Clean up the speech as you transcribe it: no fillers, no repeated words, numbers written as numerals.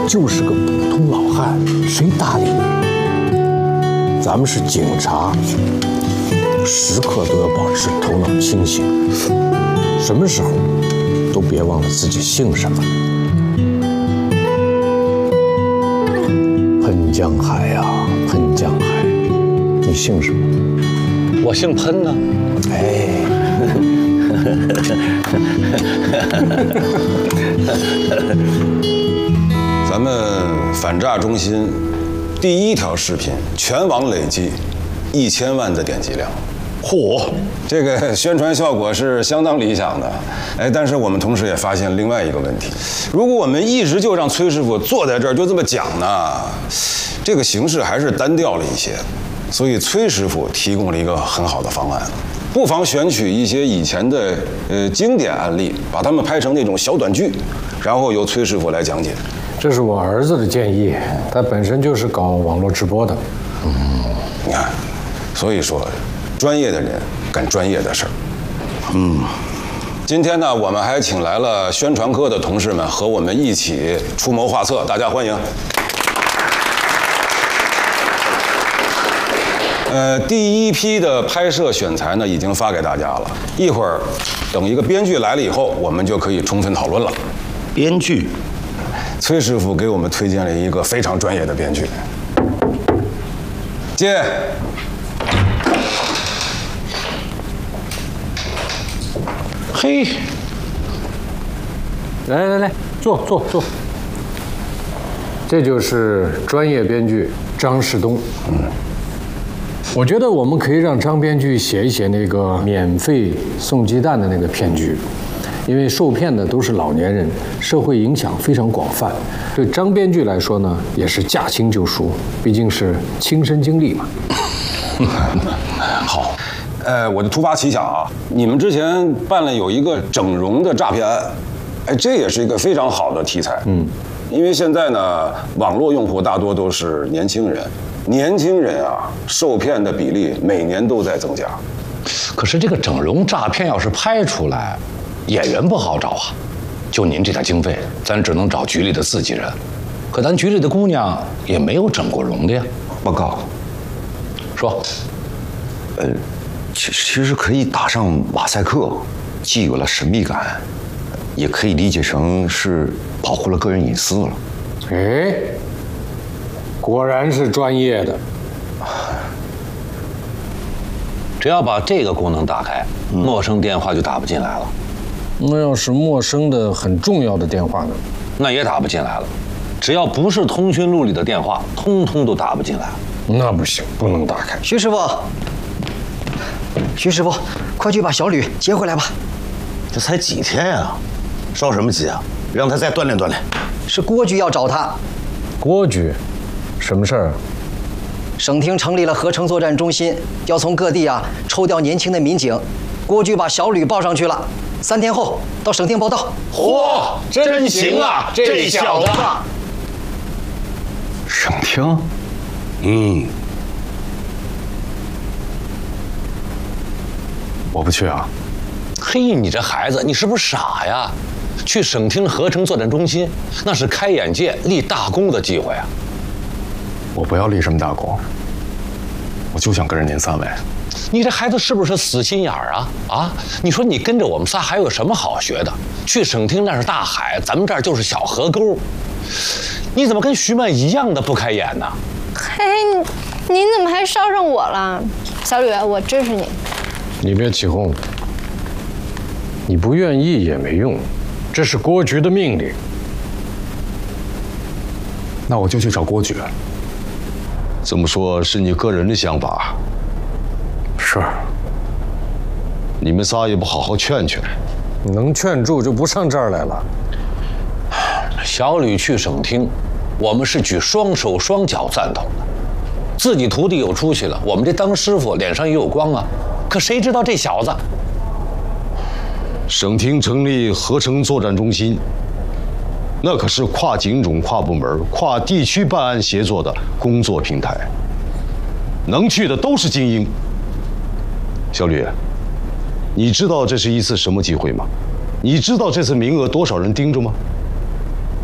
就是个普通老汉，谁搭理你？咱们是警察，时刻都要保持头脑清醒，什么时候都别忘了自己姓什么。喷江海呀，喷江海，你姓什么？ 我姓喷呢。 哎。 咱们反诈中心第1条视频全网累计1000万的点击量， 嚯， 这个宣传效果是相当理想的。哎，但是我们同时也发现另外一个问题：如果我们一直就让崔师傅坐在这儿就这么讲呢，这个形式还是单调了一些。所以崔师傅提供了一个很好的方案。不妨选取一些以前的经典案例，把它们拍成那种小短剧，然后由崔师傅来讲解。 这是我儿子的建议，他本身就是搞网络直播的。 你看，所以说，专业的人干专业的事儿。今天呢，我们还请来了宣传科的同事们和我们一起出谋划策，大家欢迎。第1批的拍摄选材呢，已经发给大家了。一会儿，等一个编剧来了以后，我们就可以充分讨论了。 编剧， 崔师傅给我们推荐了一个非常专业的编剧。接。 嘿，来，坐。这就是专业编剧张世东。我觉得我们可以让张编剧写一写那个免费送鸡蛋的那个骗局，因为受骗的都是老年人，社会影响非常广泛。对张编剧来说呢，也是驾轻就熟，毕竟是亲身经历嘛。 好，我就突发奇想啊，你们之前办了有一个整容的诈骗案，哎，这也是一个非常好的题材。因为现在呢，网络用户大多都是年轻人。年轻人啊，受骗的比例每年都在增加。 可是这个整容诈骗要是拍出来，演员不好找啊。就您这点经费，咱只能找局里的自己人。可咱局里的姑娘也没有整过容的呀。 报告， 说， 其实可以打上马赛克，既有了神秘感，也可以理解成是保护了个人隐私了。 哎。果然是专业的。 只要把这个功能打开，陌生电话就打不进来了。 那要是陌生的很重要的电话呢？ 那也打不进来了。只要不是通讯录里的电话，通通都打不进来。 那不行，不能打开。 徐师傅，快去把小吕接回来吧。 这才几天呀，着什么急啊？让他再锻炼锻炼。 是郭局要找他。 郭局？什么事儿啊？ 省厅成立了合成作战中心，要从各地抽调年轻的民警。郭局把小吕报上去了，3天后到省厅报道。 嚯，真行啊，这小子！ 省厅？我不去啊。 嘿，你这孩子，你是不是傻呀？去省厅合成作战中心，那是开眼界、立大功的机会啊！ 我不要立什么大功，我就想跟着您3位。 你这孩子是不是死心眼儿啊？你说你跟着我们仨还有什么好学的？去省厅那是大海，咱们这儿就是小河沟。你怎么跟徐曼一样的不开眼呢？ 嘿，您怎么还捎上我了？小吕，我支持你。 你别起哄，你不愿意也没用，这是郭局的命令。 那我就去找郭局。 这么说，是你个人的想法。 是。 你们仨也不好好劝劝。 能劝住就不上这儿来了。 小吕去省厅，我们是举双手双脚赞同的。自己徒弟有出息了，我们这当师傅脸上也有光啊。可谁知道这小子？ 省厅成立合成作战中心，那可是跨警种、跨部门、跨地区办案协作的工作平台，能去的都是精英。小吕，你知道这是一次什么机会吗？你知道这次名额多少人盯着吗？